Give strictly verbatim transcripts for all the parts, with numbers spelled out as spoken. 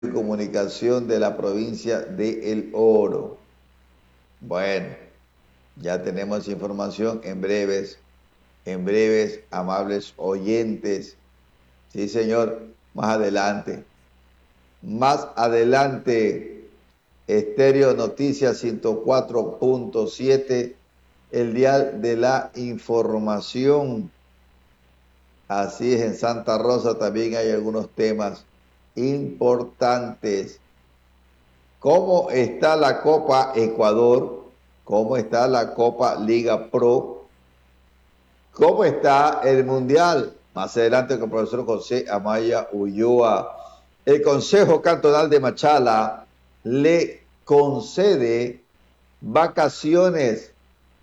de Comunicación de la provincia de El Oro. Bueno, ya tenemos información en breves, en breves, amables oyentes. Sí, señor, más adelante. Más adelante, Estéreo Noticias ciento cuatro punto siete, el dial de la información. Así es, en Santa Rosa también hay algunos temas importantes. ¿Cómo está la Copa Ecuador? ¿Cómo está la Copa Liga Pro? ¿Cómo está el Mundial? Más adelante con el profesor José Amaya Ulloa. El Consejo Cantonal de Machala le concede vacaciones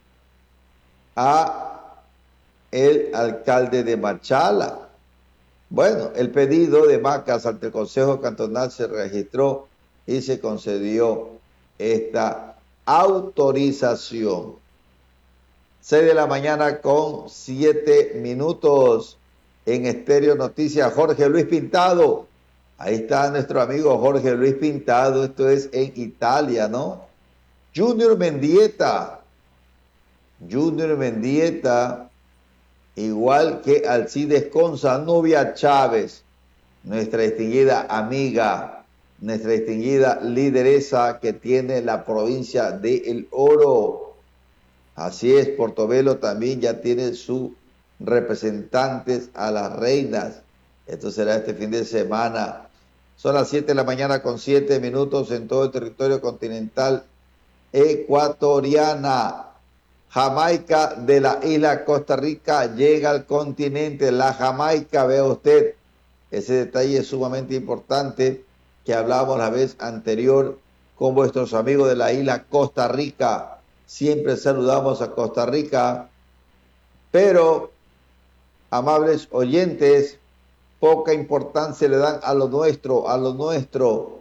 a el alcalde de Machala. Bueno, el pedido de vacas ante el Consejo Cantonal se registró y se concedió esta autorización. seis de la mañana con siete minutos en Estéreo Noticias. Jorge Luis Pintado. Ahí está nuestro amigo Jorge Luis Pintado. Esto es en Italia, ¿no? Junior Mendieta. Junior Mendieta, igual que Alcides Conza, Nubia Chávez, nuestra distinguida amiga, nuestra distinguida lideresa que tiene la provincia de El Oro. Así es, Portobelo también ya tiene sus representantes a las reinas. Esto será este fin de semana. Son las siete de la mañana con siete minutos en todo el territorio continental ecuatoriana. Jamaica de la isla Costa Rica llega al continente. La Jamaica, vea usted, ese detalle es sumamente importante que hablábamos la vez anterior con vuestros amigos de la isla Costa Rica. Siempre saludamos a Costa Rica, pero, amables oyentes, poca importancia le dan a lo nuestro, a lo nuestro,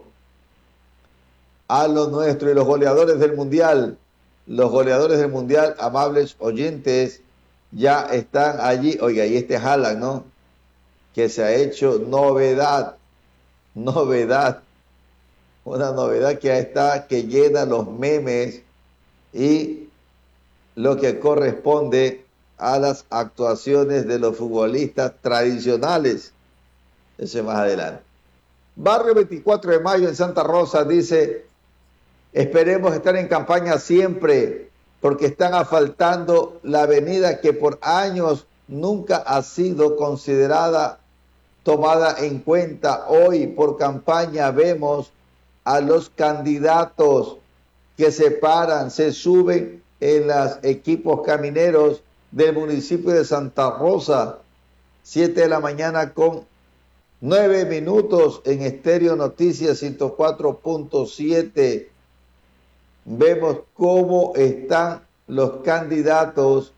a lo nuestro. Y los goleadores del Mundial, los goleadores del Mundial, amables oyentes, ya están allí. Oiga, y este Haaland, ¿no? Que se ha hecho novedad, novedad, una novedad que está, que llena los memes y lo que corresponde a las actuaciones de los futbolistas tradicionales. Eso es más adelante. Barrio veinticuatro de mayo en Santa Rosa dice: esperemos estar en campaña siempre, porque están asfaltando la avenida que por años nunca ha sido considerada, tomada en cuenta. Hoy por campaña vemos a los candidatos que se paran, se suben en los equipos camineros del municipio de Santa Rosa. siete de la mañana con nueve minutos en Estéreo Noticias ciento cuatro punto siete. Vemos cómo están los candidatos,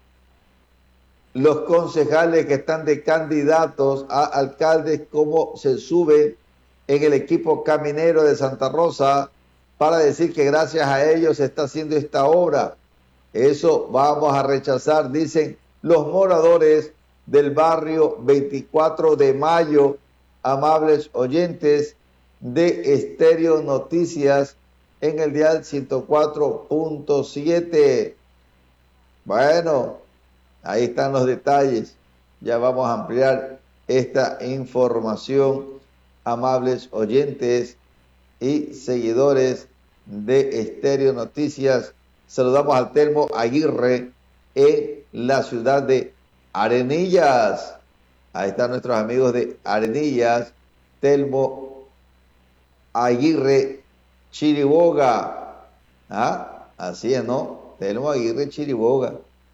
los concejales que están de candidatos a alcaldes, cómo se suben en el equipo caminero de Santa Rosa para decir que gracias a ellos se está haciendo esta obra. Eso vamos a rechazar, dicen los moradores del barrio veinticuatro de mayo, amables oyentes de Estéreo Noticias en el dial ciento cuatro punto siete. Bueno, ahí están los detalles. Ya vamos a ampliar esta información, amables oyentes y seguidores de Estéreo Noticias. Saludamos al Telmo Aguirre en la ciudad de Arenillas. Ahí están nuestros amigos de Arenillas, Telmo Aguirre Chiriboga. ¿Ah? Así es, ¿no? Telmo Aguirre Chiriboga.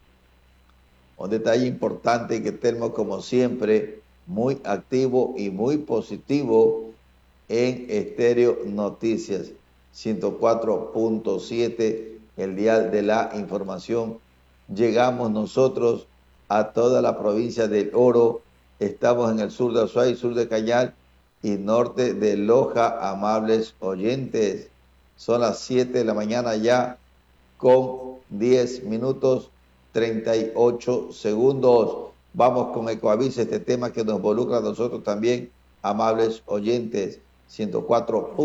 Un detalle importante que Telmo, como siempre, muy activo y muy positivo en Estéreo Noticias ciento cuatro punto siete, el dial de la información. Llegamos nosotros a toda la provincia del Oro. Estamos en el sur de Azuay, sur de Cañar y norte de Loja, amables oyentes. Son las siete de la mañana ya con diez minutos treinta y ocho segundos. Vamos con Ecoavis, este tema que nos involucra a nosotros también, amables oyentes. ciento cuatro